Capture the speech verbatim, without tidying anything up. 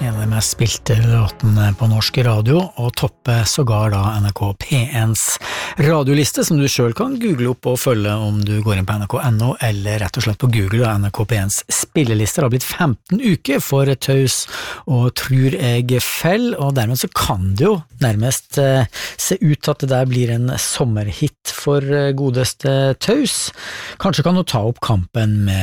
en av de mest spilte låtene på norsk radio, og toppe sågar da N R K P ens radioliste, som du selv kan google opp og følge om du går inn på N R K punktum N O, eller rett og slett på Google. N R K P ens spillelister har blitt femten uker for Taus og Tror jeg fell, og dermed så kan det jo nærmest eh, se ut at det der blir en sommerhit for eh, godeste Taus. Kanskje kan du ta opp kampen med